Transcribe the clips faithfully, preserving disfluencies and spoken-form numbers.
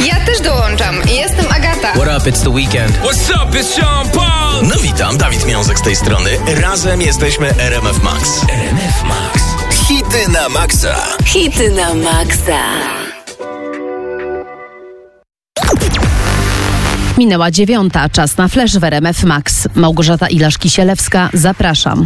Ja też dołączam. Jestem Agata. What up, it's the weekend. What's up, it's Sean Paul. No witam, Dawid Miązek z tej strony. Razem jesteśmy R M F Max. R M F Max. Hity na maksa. Hity na maksa. Minęła dziewiąta, czas na flash w R M F Max. Małgorzata Ilasz-Kisielewska, zapraszam.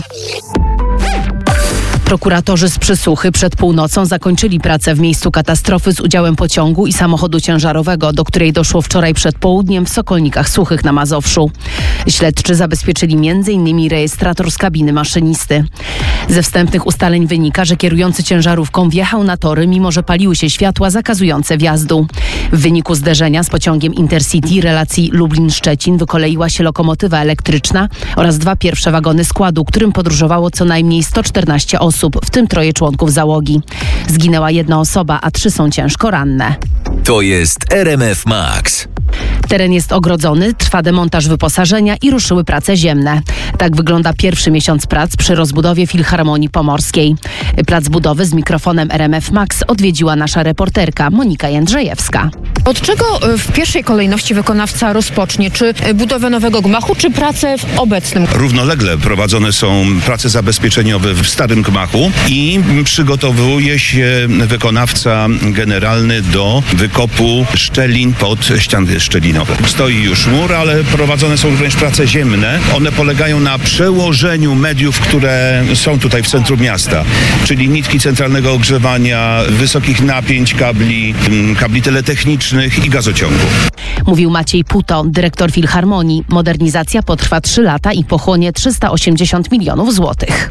Prokuratorzy z Przysłuchy przed północą zakończyli pracę w miejscu katastrofy z udziałem pociągu i samochodu ciężarowego, do której doszło wczoraj przed południem w Sokolnikach Suchych na Mazowszu. Śledczy zabezpieczyli między innymi rejestrator z kabiny maszynisty. Ze wstępnych ustaleń wynika, że kierujący ciężarówką wjechał na tory, mimo że paliły się światła zakazujące wjazdu. W wyniku zderzenia z pociągiem Intercity relacji Lublin-Szczecin wykoleiła się lokomotywa elektryczna oraz dwa pierwsze wagony składu, którym podróżowało co najmniej sto czternaście osób. w tym troje członków załogi. Zginęła jedna osoba, a trzy są ciężko ranne. To jest R M F Max. Teren jest ogrodzony, trwa demontaż wyposażenia i ruszyły prace ziemne. Tak wygląda pierwszy miesiąc prac przy rozbudowie Filharmonii Pomorskiej. Plac budowy z mikrofonem R M F Max odwiedziła nasza reporterka Monika Jędrzejewska. Od czego w pierwszej kolejności wykonawca rozpocznie? Czy budowę nowego gmachu, czy pracę w obecnym? Równolegle prowadzone są prace zabezpieczeniowe w starym gmachu i przygotowuje się wykonawca generalny do wykopu szczelin pod ściany szczelinowe. Stoi już mur, ale prowadzone są również prace ziemne. One polegają na przełożeniu mediów, które są tutaj w centrum miasta, czyli nitki centralnego ogrzewania, wysokich napięć kabli, kabli teletechnicznych i gazociągów. Mówił Maciej Puto, dyrektor Filharmonii. Modernizacja potrwa trzy lata i pochłonie trzysta osiemdziesiąt milionów złotych.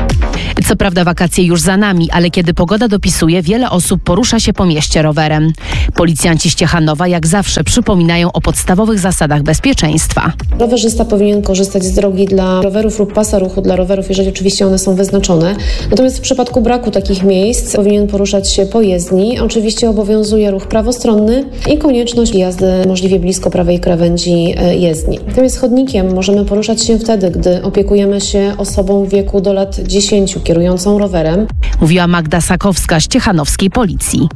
Co prawda wakacje już za nami, ale kiedy pogoda dopisuje, wiele osób porusza się po mieście rowerem. Policjanci z Ciechanowa jak zawsze przypominają o podstawowych zasadach bezpieczeństwa. Rowerzysta powinien korzystać z drogi dla rowerów lub pasa ruchu dla rowerów, jeżeli oczywiście one są wyznaczone. Natomiast w przypadku braku takich miejsc powinien poruszać się po jezdni. Oczywiście obowiązuje ruch prawostronny i konieczność jazdy możliwie blisko prawej krawędzi jezdni. Natomiast chodnikiem możemy poruszać się wtedy, gdy opiekujemy się osobą w wieku do lat dziesięciu kierującą rowerem. Mówiła Magda Sakowska z ciechanowskiej policji.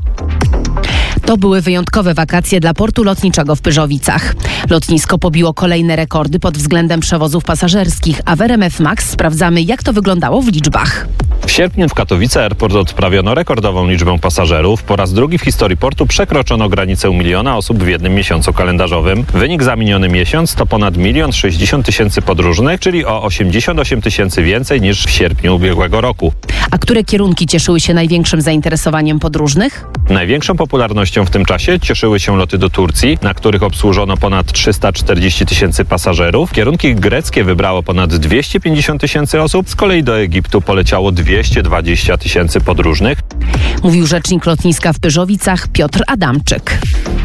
To były wyjątkowe wakacje dla portu lotniczego w Pyrzowicach. Lotnisko pobiło kolejne rekordy pod względem przewozów pasażerskich, a w R M F Max sprawdzamy, jak to wyglądało w liczbach. W sierpniu w Katowice Airport odprawiono rekordową liczbę pasażerów. Po raz drugi w historii portu przekroczono granicę miliona osób w jednym miesiącu kalendarzowym. Wynik za miniony miesiąc to ponad milion sześćdziesiąt tysięcy podróżnych, czyli o osiemdziesiąt osiem tysięcy więcej niż w sierpniu ubiegłego roku. A które kierunki cieszyły się największym zainteresowaniem podróżnych? Największą popularnością w tym czasie cieszyły się loty do Turcji, na których obsłużono ponad trzysta czterdzieści tysięcy pasażerów. Kierunki greckie wybrało ponad dwieście pięćdziesiąt tysięcy osób, z kolei do Egiptu poleciało dwieście dwadzieścia tysięcy podróżnych. Mówił rzecznik lotniska w Pyrzowicach Piotr Adamczyk.